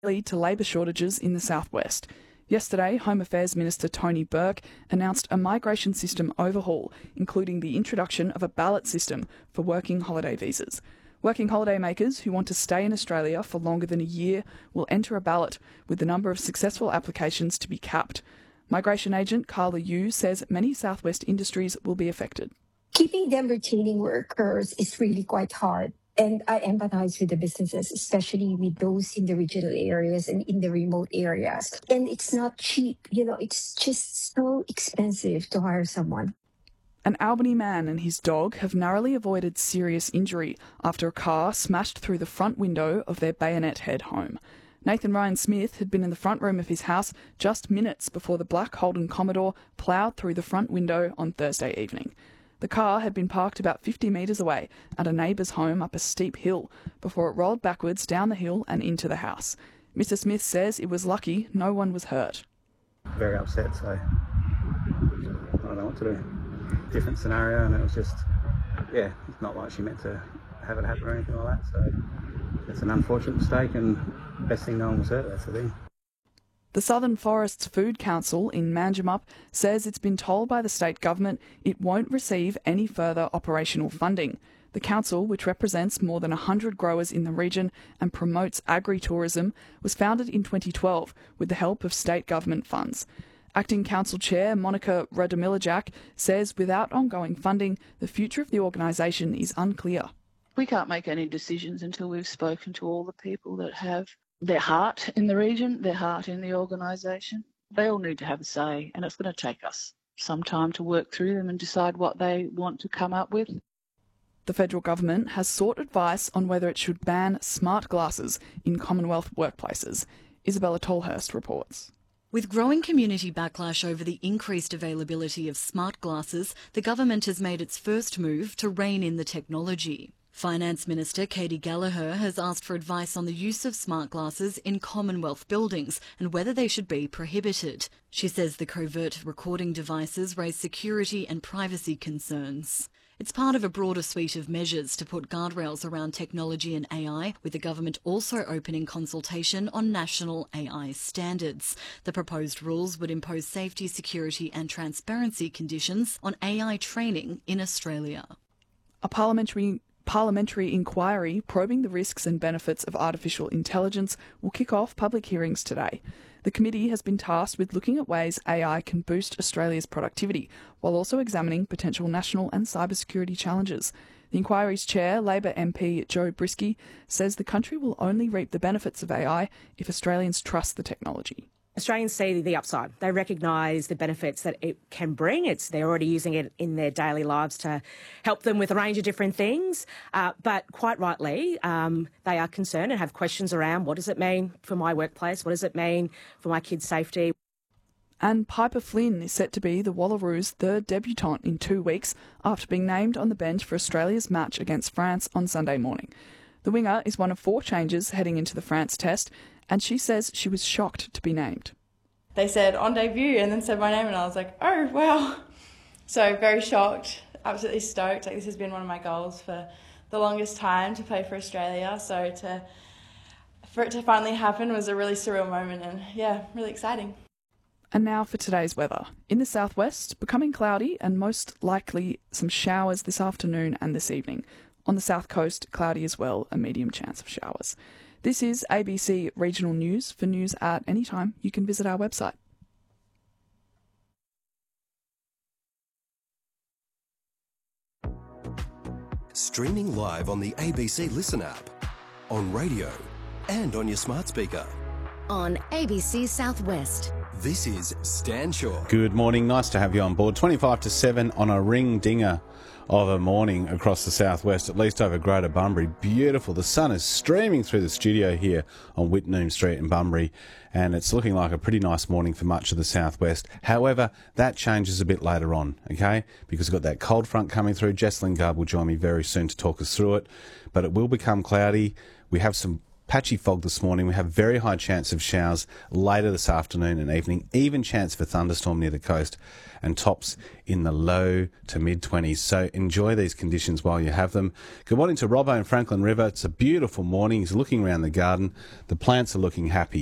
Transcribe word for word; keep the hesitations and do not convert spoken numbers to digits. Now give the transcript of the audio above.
lead to labour shortages in the southwest. Yesterday, Home Affairs Minister Tony Burke announced a migration system overhaul, including the introduction of a ballot system for working holiday visas. Working holiday makers who want to stay in Australia for longer than a year will enter a ballot, with the number of successful applications to be capped. Migration agent Carla Yu says many southwest industries will be affected. Keeping them retaining workers is really quite hard. And I empathize with the businesses, especially with those in the regional areas and in the remote areas. And it's not cheap. You know, it's just so expensive to hire someone. An Albany man and his dog have narrowly avoided serious injury after a car smashed through the front window of their Bayonet Head home. Nathan Ryan Smith had been in the front room of his house just minutes before the black Holden Commodore ploughed through the front window on Thursday evening. The car had been parked about fifty metres away at a neighbour's home up a steep hill before it rolled backwards down the hill and into the house. Mister Smith says it was lucky no one was hurt. Very upset, so I don't know what to do. Different scenario, and it was just, yeah, it's not like she meant to have it happen or anything like that, so it's an unfortunate mistake, and best thing no one was hurt, that's the thing. The Southern Forests Food Council in Manjimup says it's been told by the state government it won't receive any further operational funding. The council, which represents more than one hundred growers in the region and promotes agri-tourism, was founded in twenty twelve with the help of state government funds. Acting Council Chair Monica Radomilajak says without ongoing funding, the future of the organisation is unclear. We can't make any decisions until we've spoken to all the people that have their heart in the region, their heart in the organisation. They all need to have a say, and it's going to take us some time to work through them and decide what they want to come up with. The federal government has sought advice on whether it should ban smart glasses in Commonwealth workplaces. Isabella Tolhurst reports. With growing community backlash over the increased availability of smart glasses, the government has made its first move to rein in the technology. Finance Minister Katie Gallagher has asked for advice on the use of smart glasses in Commonwealth buildings and whether they should be prohibited. She says the covert recording devices raise security and privacy concerns. It's part of a broader suite of measures to put guardrails around technology and A I, with the government also opening consultation on national A I standards. The proposed rules would impose safety, security and transparency conditions on A I training in Australia. A parliamentary Parliamentary inquiry probing the risks and benefits of artificial intelligence will kick off public hearings today. The committee has been tasked with looking at ways A I can boost Australia's productivity, while also examining potential national and cybersecurity challenges. The inquiry's chair, Labor M P Joe Brisky, says the country will only reap the benefits of A I if Australians trust the technology. Australians see the upside. They recognise the benefits that it can bring. It's they're already using it in their daily lives to help them with a range of different things. Uh, but quite rightly, um, they are concerned and have questions around what does it mean for my workplace? What does it mean for my kids' safety? And Piper Flynn is set to be the Wallaroos' third debutante in two weeks after being named on the bench for Australia's match against France on Sunday morning. The winger is one of four changes heading into the France test, and she says she was shocked to be named. They said on debut and then said my name and I was like, oh, wow. So very shocked, absolutely stoked. Like, this has been one of my goals for the longest time, to play for Australia. So to for it to finally happen was a really surreal moment and, yeah, really exciting. And now for today's weather. In the southwest, becoming cloudy and most likely some showers this afternoon and this evening. On the south coast, cloudy as well, a medium chance of showers. This is A B C Regional News. For news at any time, you can visit our website. Streaming live on the A B C Listen app, on radio and on your smart speaker. On A B C Southwest. This is Stan Shaw. Good morning. Nice to have you on board. twenty-five to seven on a ring dinger of a morning across the southwest, at least over Greater Bunbury. Beautiful. The sun is streaming through the studio here on Whitnoom Street in Bunbury, and it's looking like a pretty nice morning for much of the southwest. However, that changes a bit later on, okay, because we've got that cold front coming through. Jess Lingard will join me very soon to talk us through it, but it will become cloudy. We have some Patchy fog this morning. We have very high chance of showers later this afternoon and evening. Even chance for thunderstorm near the coast, and tops in the low to mid-twenties. So enjoy these conditions while you have them. Good morning to Robbo in Franklin River. It's a beautiful morning. He's looking around the garden. The plants are looking happy.